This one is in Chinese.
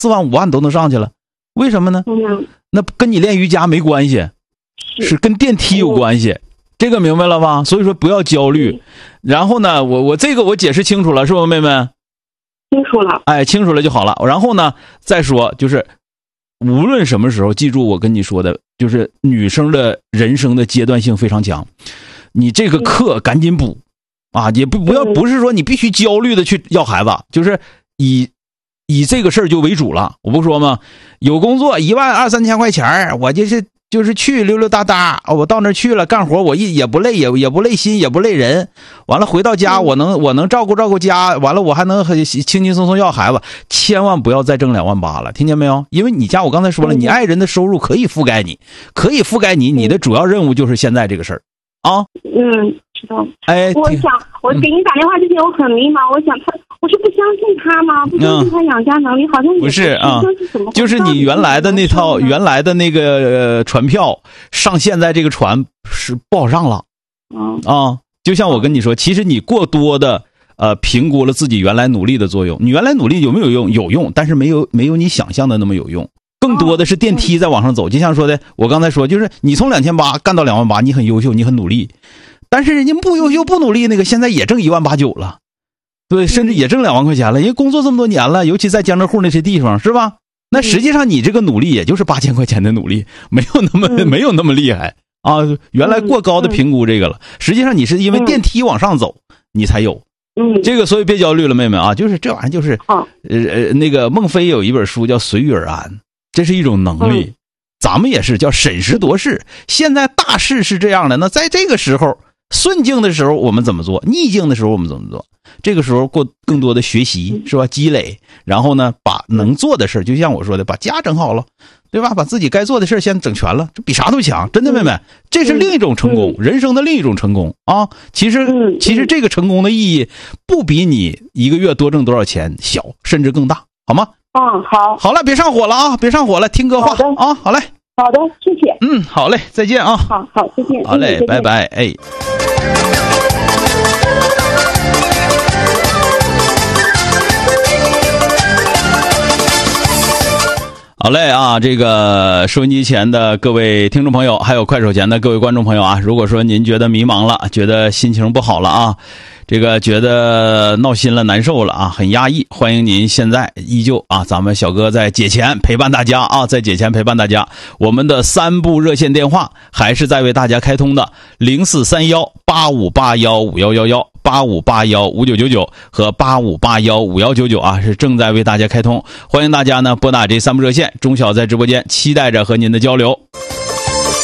4万5万都能上去了，为什么呢？那跟你练瑜伽没关系，是跟电梯有关系，这个明白了吧？所以说不要焦虑。然后呢，我这个我解释清楚了，是吧，妹妹？ 清楚了。 哎，清楚了就好了。然后呢，再说就是无论什么时候，记住我跟你说的，就是女生的人生的阶段性非常强，你这个课赶紧补啊，也不是说你必须焦虑的去要孩子，就是以这个事儿就为主了。我不说吗？有工作1万2、3千块钱，我就是去溜溜达达，我到那儿去了干活，我也不累，也不累心，也不累人。完了回到家，我能照顾家，完了我还能轻轻松松要孩子。千万不要再挣2万8了，听见没有？因为你家我刚才说了，你爱人的收入可以覆盖你，你的主要任务就是现在这个事儿啊。 知道。 哎， 我给你打电话之前我很迷茫，我想我是不相信他吗？不相信他养家能力，好像也不是啊，就是你原来的那套原来的那个船票上现在这个船是不好上了。就像我跟你说，其实你过多的评估了自己原来努力的作用。你原来努力有没有用？有用，但是没有你想象的那么有用。更多的是电梯在往上走，就像说的，我刚才说，就是你从2800干到2万8，你很优秀，你很努力。但是人家不优秀不努力那个现在也挣1万8、9了，对，甚至也挣2万块钱了。人家工作这么多年了，尤其在江浙沪那些地方，是吧？那实际上你这个努力也就是8000块钱的努力，没有那么厉害啊。原来过高的评估这个了，实际上你是因为电梯往上走，你才有。这个所以别焦虑了，妹妹啊，就是这玩意儿就是那个孟非有一本书叫《随遇而安》，这是一种能力。咱们也是叫审时度势。现在大势是这样的，那在这个时候。顺境的时候我们怎么做，逆境的时候我们怎么做，这个时候过更多的学习，是吧？积累，然后呢把能做的事，就像我说的，把家整好了，对吧？把自己该做的事先整全了，这比啥都强，真的妹妹，这是另一种成功，人生的另一种成功啊。其实这个成功的意义不比你一个月多挣多少钱小，甚至更大，好吗？好了，别上火了啊，别上火了，听歌话啊，好嘞。 好的，谢谢。 好嘞，再见啊。 好，再见。 好嘞，拜拜。哎。好嘞啊，这个收音机前的各位听众朋友，还有快手前的各位观众朋友啊，如果说您觉得迷茫了，觉得心情不好了啊，这个觉得闹心了，难受了啊，很压抑，欢迎您现在依旧啊，咱们小哥在节前陪伴大家啊，在节前陪伴大家。我们的3部热线电话还是在为大家开通的，043185815111。85815999和85815199啊，是正在为大家开通，欢迎大家呢拨打这3部热线，钟晓在直播间期待着和您的交流。